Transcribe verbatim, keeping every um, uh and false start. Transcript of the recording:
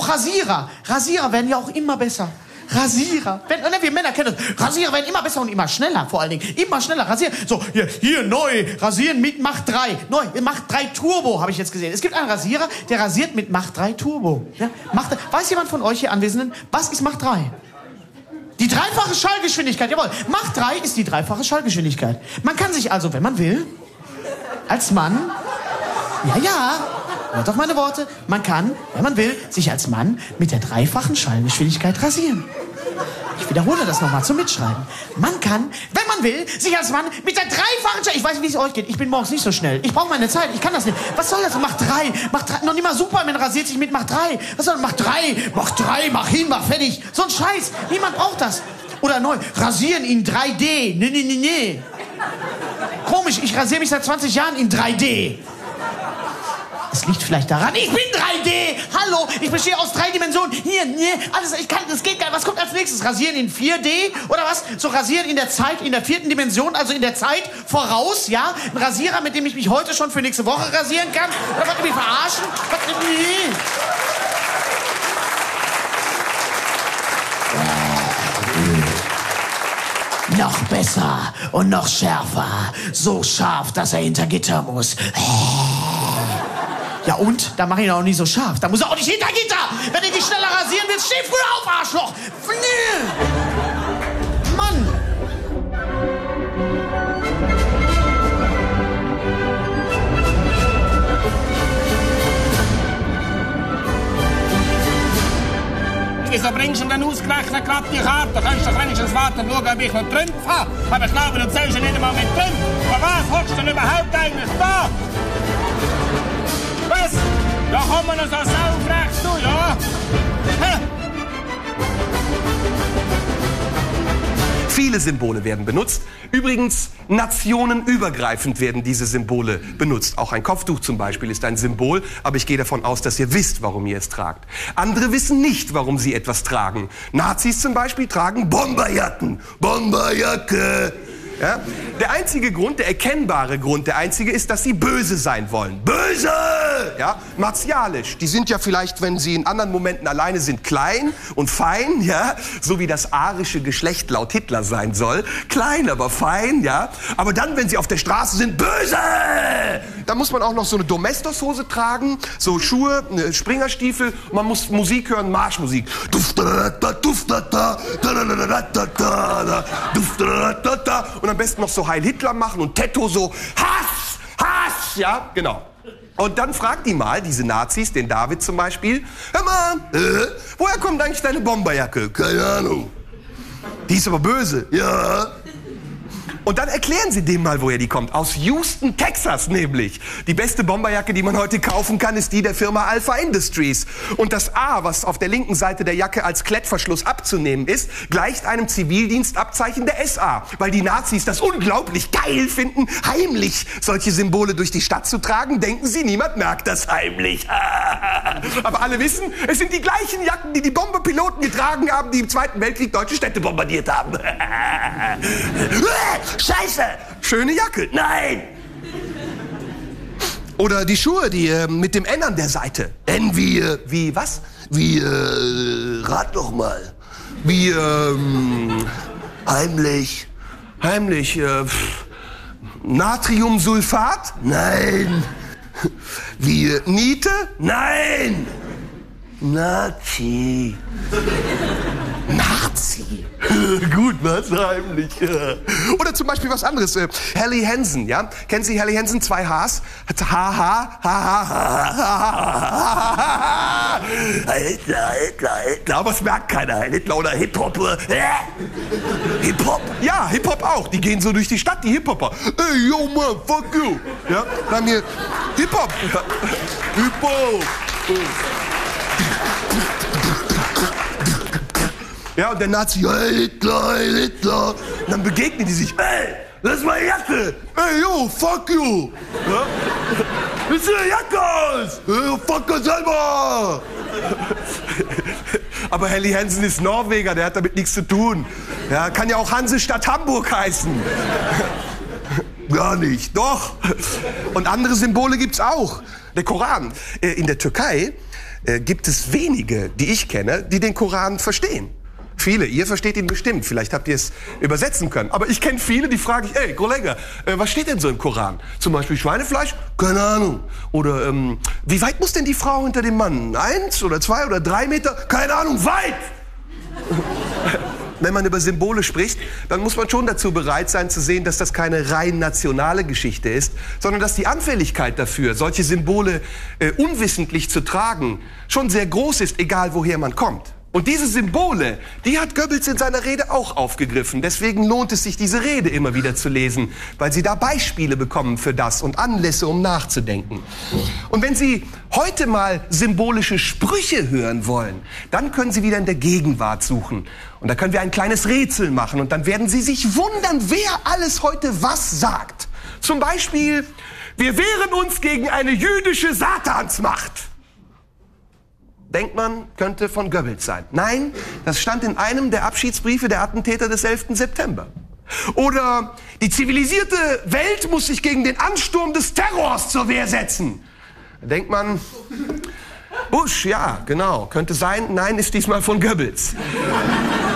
Auch Rasierer. Rasierer werden ja auch immer besser. Rasierer. Wenn, ne, wir Männer kennen das. Rasierer werden immer besser und immer schneller, vor allen Dingen. Immer schneller. Rasieren. So, hier, hier, neu. Rasieren mit Macht drei. Neu. Macht drei Turbo, habe ich jetzt gesehen. Es gibt einen Rasierer, der rasiert mit Macht drei Turbo. Ja? Macht, weiß jemand von euch hier Anwesenden, was ist Macht drei? Die dreifache Schallgeschwindigkeit, jawohl. Macht drei ist die dreifache Schallgeschwindigkeit. Man kann sich also, wenn man will, als Mann, ja, ja, hört auf meine Worte, man kann, wenn man will, sich als Mann mit der dreifachen Schallgeschwindigkeit rasieren. Ich wiederhole das nochmal zum Mitschreiben. Man kann, wenn man will, sich als Mann mit der dreifachen Schall... Ich weiß, wie es euch geht. Ich bin morgens nicht so schnell. Ich brauche meine Zeit. Ich kann das nicht. Was soll das? Macht drei. Macht drei. Noch nicht mal Superman rasiert sich mit Macht drei. Was soll das? Macht drei. Macht drei. Mach hin. Mach fertig. So ein Scheiß. Niemand braucht das. Oder neu. Rasieren in drei D. Nee, nee, nee, nee. Komisch. Ich rasiere mich seit zwanzig Jahren in drei D. Das liegt vielleicht daran, ich bin drei D. Hallo, ich bestehe aus drei Dimensionen. Hier, nee, alles, ich kann, das geht gar nicht. Was kommt als nächstes? Rasieren in vier D oder was? So rasieren in der Zeit, in der vierten Dimension, also in der Zeit voraus, ja? Ein Rasierer, mit dem ich mich heute schon für nächste Woche rasieren kann? Oder wollt ihr mich verarschen? Was, nee. Noch besser und noch schärfer. So scharf, dass er hinter Gitter muss. Ja und? Da mach ich ihn auch nicht so scharf. Da muss er auch nicht hinter Gitter. Wenn du dich schneller rasieren willst, steh früher auf, Arschloch. Mann. Wieso bringst du denn ausgerechnet gerade die Karte? Du kannst doch wenigstens warten und schauen, ob ich noch Trümpfe habe. Aber ich glaube, du zählst ja nicht einmal mit Trümpfen. Aber was hockst du denn überhaupt eigentlich da? Was? Da kommen wir noch so aufrecht zu, ja? Hä? Viele Symbole werden benutzt. Übrigens, nationenübergreifend werden diese Symbole benutzt. Auch ein Kopftuch zum Beispiel ist ein Symbol, aber ich gehe davon aus, dass ihr wisst, warum ihr es tragt. Andere wissen nicht, warum sie etwas tragen. Nazis zum Beispiel tragen Bomberjacken. Bomberjacke. Ja? Der einzige Grund, der erkennbare Grund, der einzige ist, dass sie böse sein wollen. Böse! Ja? Martialisch. Die sind ja vielleicht, wenn sie in anderen Momenten alleine sind, klein und fein, ja? So wie das arische Geschlecht laut Hitler sein soll. Klein, aber fein, ja? Aber dann, wenn sie auf der Straße sind, böse! Da muss man auch noch so eine Domestos-Hose tragen, so Schuhe, Springerstiefel, und man muss Musik hören, Marschmusik. Und am besten noch so Heil Hitler machen und Tetto so Hass, Hass, ja, genau. Und dann fragt die mal, diese Nazis, den David zum Beispiel, hör mal, äh, woher kommt eigentlich deine Bomberjacke? Keine Ahnung. Die ist aber böse. Ja. Und dann erklären sie dem mal, woher die kommt. Aus Houston, Texas nämlich. Die beste Bomberjacke, die man heute kaufen kann, ist die der Firma Alpha Industries. Und das A, was auf der linken Seite der Jacke als Klettverschluss abzunehmen ist, gleicht einem Zivildienstabzeichen der S A. Weil die Nazis das unglaublich geil finden, heimlich solche Symbole durch die Stadt zu tragen. Denken sie, niemand merkt das heimlich. Aber alle wissen, es sind die gleichen Jacken, die die Bomberpiloten getragen haben, die im Zweiten Weltkrieg deutsche Städte bombardiert haben. Scheiße! Schöne Jacke. Nein! Oder die Schuhe, die äh, mit dem N an der Seite. N wie, äh, wie was? Wie, äh, rat doch mal. Wie, ähm, heimlich. Heimlich, äh, pff, Natriumsulfat? Nein. Wie, äh, Niete? Nein. Nazi. Nazi. Gut, was? Heimlich. Oder zum Beispiel was anderes. Helly Hansen, ja? Kennen Sie Helly Hansen? Zwei Hs. H, H, H, H, Hitler, Hitler, Hitler. Aber es merkt keiner. Hitler oder Hip-Hop. Hip-Hop? Ja, Hip-Hop auch. Die gehen so durch die Stadt, die Hip-Hopper. Ey, yo, man, fuck you. Ja? Dann haben wir Hip-Hop. Hip-Hop. Ja, und der Nazi, hey, Hitler, hey, Hitler. Und dann begegnen die sich, ey, das ist meine Jacke. Ey, yo, fuck you. Ja? Wie sieht die Jacke aus? Hey, fuck you selber. Aber Helly Hansen ist Norweger, der hat damit nichts zu tun. Ja, kann ja auch Hansestadt Hamburg heißen. Gar nicht, doch. Und andere Symbole gibt's auch. Der Koran. In der Türkei äh, gibt es wenige, die ich kenne, die den Koran verstehen. Viele, ihr versteht ihn bestimmt, vielleicht habt ihr es übersetzen können. Aber ich kenne viele, die fragen, ey, Kollege, äh, was steht denn so im Koran? Zum Beispiel Schweinefleisch? Keine Ahnung. Oder ähm, wie weit muss denn die Frau hinter dem Mann? Eins oder zwei oder drei Meter? Keine Ahnung, weit! Wenn man über Symbole spricht, dann muss man schon dazu bereit sein zu sehen, dass das keine rein nationale Geschichte ist, sondern dass die Anfälligkeit dafür, solche Symbole äh, unwissentlich zu tragen, schon sehr groß ist, egal woher man kommt. Und diese Symbole, die hat Goebbels in seiner Rede auch aufgegriffen. Deswegen lohnt es sich, diese Rede immer wieder zu lesen, weil Sie da Beispiele bekommen für das und Anlässe, um nachzudenken. Und wenn Sie heute mal symbolische Sprüche hören wollen, dann können Sie wieder in der Gegenwart suchen. Und da können wir ein kleines Rätsel machen und dann werden Sie sich wundern, wer alles heute was sagt. Zum Beispiel, wir wehren uns gegen eine jüdische Satansmacht. Denkt man, könnte von Goebbels sein. Nein, das stand in einem der Abschiedsbriefe der Attentäter des elften September. Oder die zivilisierte Welt muss sich gegen den Ansturm des Terrors zur Wehr setzen. Da denkt man, Bush, ja, genau, könnte sein. Nein, ist diesmal von Goebbels.